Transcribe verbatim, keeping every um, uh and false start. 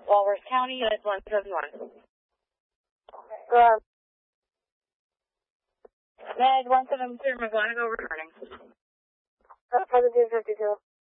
Walworth County, unit one seven one. Go ahead. Med one seven two, McGonigal returning. Positive fifty-two.